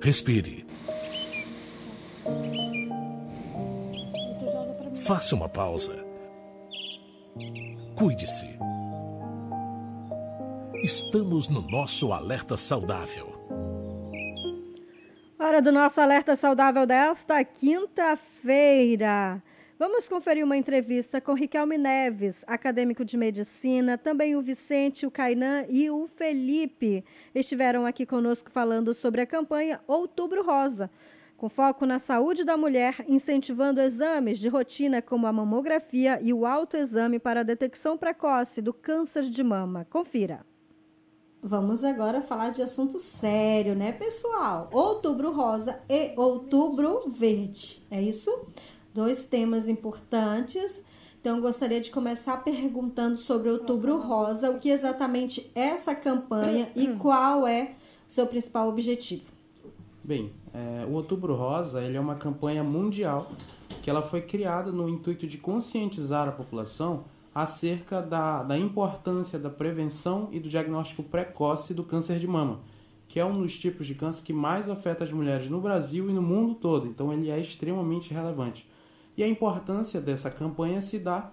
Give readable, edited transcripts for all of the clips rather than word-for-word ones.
Respire. Faça uma pausa. Cuide-se. Estamos no nosso Alerta Saudável. Hora do nosso Alerta Saudável desta quinta-feira. Vamos conferir uma entrevista com Riquelme Neves, acadêmico de medicina. Também o Vicente, o Kainan e o Felipe estiveram aqui conosco falando sobre a campanha Outubro Rosa, com foco na saúde da mulher, incentivando exames de rotina como a mamografia e o autoexame para a detecção precoce do câncer de mama. Confira. Vamos agora falar de assunto sério, né, pessoal? Outubro Rosa e Outubro Verde, é isso? 2 temas importantes. Então, gostaria de começar perguntando sobre Outubro Rosa, o que exatamente é essa campanha e qual é o seu principal objetivo. Bem, o Outubro Rosa ele é uma campanha mundial que ela foi criada no intuito de conscientizar a população acerca da importância da prevenção e do diagnóstico precoce do câncer de mama, que é um dos tipos de câncer que mais afeta as mulheres no Brasil e no mundo todo. Então, ele é extremamente relevante. E a importância dessa campanha se dá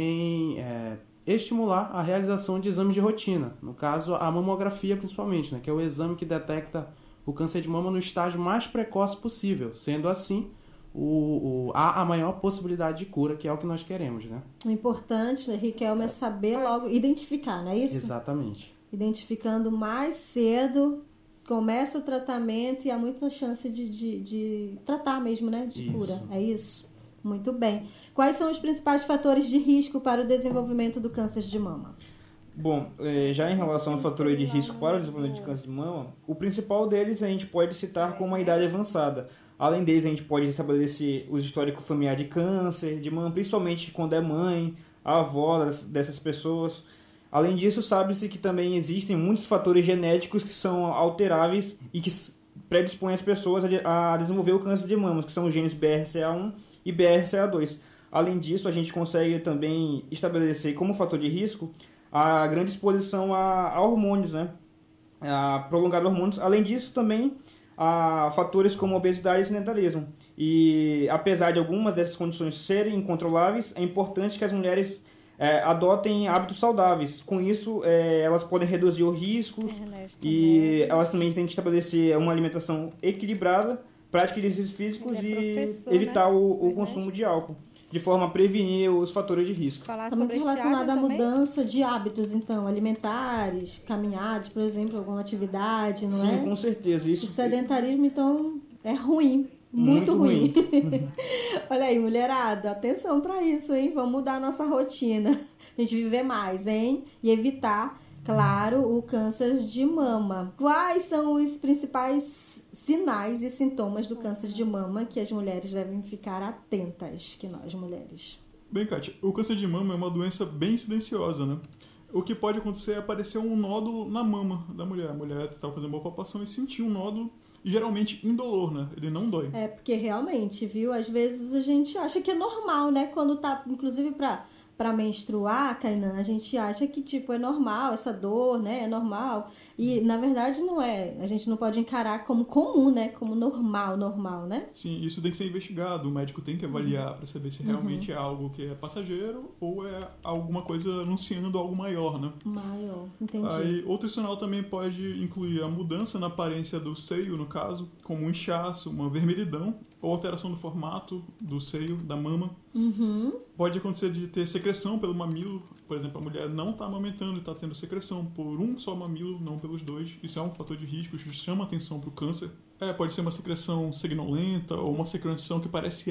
em estimular a realização de exames de rotina, no caso a mamografia principalmente, né, que é o exame que detecta o câncer de mama no estágio mais precoce possível, sendo assim há a maior possibilidade de cura, que é o que nós queremos, né? O importante, Riquelme, é saber logo identificar, não é isso? Exatamente. Identificando mais cedo, começa o tratamento e há muita chance de tratar mesmo, né? De cura, é isso? Muito bem. Quais são os principais fatores de risco para o desenvolvimento do câncer de mama? Bom, já em relação aos fatores de risco para o desenvolvimento de câncer de mama, o principal deles a gente pode citar como a idade avançada. Além deles, a gente pode estabelecer o histórico familiar de câncer de mama, principalmente quando é mãe, avó dessas pessoas. Além disso, sabe-se que também existem muitos fatores genéticos que são alteráveis e que predispõem as pessoas a desenvolver o câncer de mama, que são os genes BRCA1 e BRCA2. Além disso, a gente consegue também estabelecer como fator de risco a grande exposição a hormônios, né? A prolongada hormônios. Além disso, também há fatores como obesidade e sedentarismo. E apesar de algumas dessas condições serem incontroláveis, é importante que as mulheres adotem hábitos saudáveis. Com isso, elas podem reduzir o risco e elas também têm que estabelecer uma alimentação equilibrada, prática de exercícios físicos e evitar o consumo de álcool, de forma a prevenir os fatores de risco. Está muito relacionado à mudança de hábitos, então, alimentares, caminhadas, por exemplo, alguma atividade, não é? Sim, com certeza. O sedentarismo, então, é ruim. Muito ruim. Olha aí, mulherada, atenção para isso, hein? Vamos mudar a nossa rotina. A gente viver mais, hein? E evitar, claro, o câncer de mama. Quais são os principais sinais e sintomas do câncer de mama que as mulheres devem ficar atentas, que nós mulheres? Bem, Kátia, o câncer de mama é uma doença bem silenciosa, né? O que pode acontecer é aparecer um nódulo na mama da mulher. A mulher estava fazendo uma palpação e sentiu um nódulo, geralmente indolor, né? Ele não dói. É, porque realmente, viu? Às vezes a gente acha que é normal, né? Quando tá, inclusive, para menstruar, Kainan, a gente acha que, tipo, é normal essa dor, né? É normal. E, na verdade, não é. A gente não pode encarar como comum, né? Como normal, né? Sim, isso tem que ser investigado. O médico tem que avaliar para saber se realmente é algo que é passageiro ou é alguma coisa anunciando algo maior, né? Maior, entendi. Aí, outro sinal também pode incluir a mudança na aparência do seio, no caso, como um inchaço, uma vermelhidão, ou alteração do formato do seio, da mama. Pode acontecer de ter secreção pelo mamilo. Por exemplo, a mulher não está amamentando e está tendo secreção por um só mamilo, não pelos dois. Isso é um fator de risco, isso chama atenção para o câncer. Pode ser uma secreção sanguinolenta ou uma secreção que parece